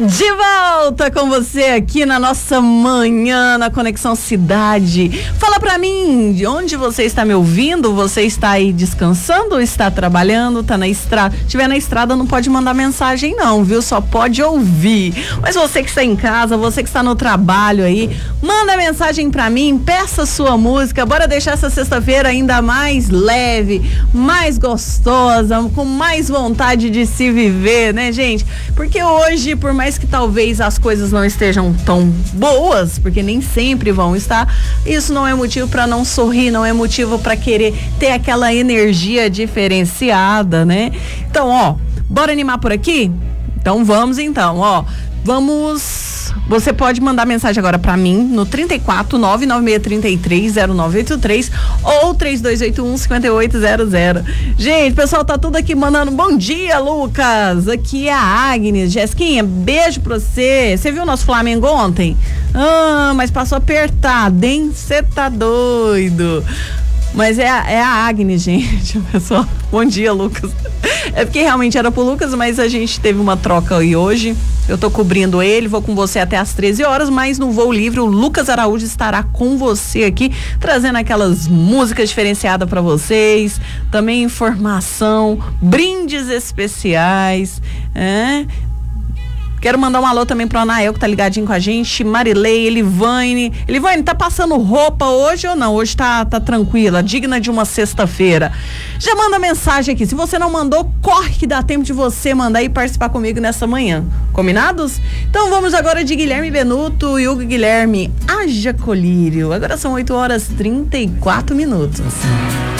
De volta com você aqui na nossa manhã, na Conexão Cidade. Fala pra mim, de onde você está me ouvindo? Você está aí descansando, está trabalhando, tá na estrada? Se estiver na estrada não pode mandar mensagem não, viu? Só pode ouvir. Mas você que está em casa, você que está no trabalho aí, manda mensagem pra mim, peça sua música, bora deixar essa sexta-feira ainda mais leve, mais gostosa, com mais vontade de se viver, né, gente? Porque hoje, por mais que talvez as coisas não estejam tão boas, porque nem sempre vão estar, isso não é motivo para não sorrir, não é motivo para querer ter aquela energia diferenciada, né? Então, ó, bora animar por aqui? Então vamos então, ó. Você pode mandar mensagem agora pra mim no 34 99633 0983 ou 3281 5800. Gente, o pessoal tá tudo aqui mandando bom dia, Lucas. Aqui é a Agnes. Jesquinha, beijo pra você. Você viu o nosso Flamengo ontem? Mas passou apertado, hein? Você tá doido. Mas é a Agnes, gente, pessoal. Bom dia, Lucas. É porque realmente era pro Lucas, mas a gente teve uma troca aí hoje. Eu tô cobrindo ele, vou com você até às 13 horas, mas no Voo Livre o Lucas Araújo estará com você aqui, trazendo aquelas músicas diferenciadas para vocês, também informação, brindes especiais, Quero mandar um alô também pro Anael, que tá ligadinho com a gente, Marilei, Elivane. Elivane, tá passando roupa hoje ou não? Hoje tá tranquila, digna de uma sexta-feira. Já manda mensagem aqui. Se você não mandou, corre que dá tempo de você mandar e participar comigo nessa manhã. Combinados? Então vamos agora de Guilherme Benuto e Hugo Guilherme. Haja colírio. Agora são 8h34.